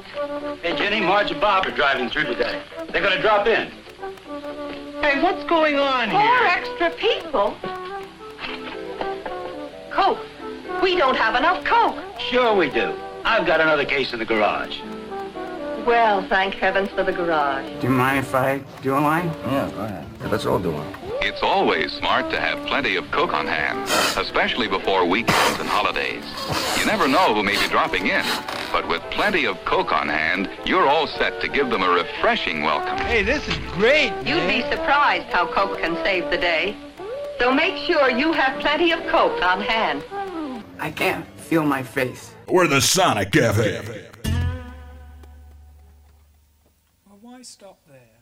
Hey, Jenny, Marge and Bob are driving through today. They're going to drop in. Hey, what's going on here? 4 extra people? Coke. We don't have enough Coke. Sure we do. I've got another case in the garage. Well, thank heavens for the garage. Do you mind if I do a line? Yeah, go ahead. Let's all do one. It's always smart to have plenty of Coke on hand, especially before weekends and holidays. You never know who may be dropping in, but with plenty of Coke on hand, you're all set to give them a refreshing welcome. Hey, this is great, You'd be surprised how Coke can save the day. So make sure you have plenty of Coke on hand. I can't feel my face. We're the Sonic Cafe. Well, why stop there?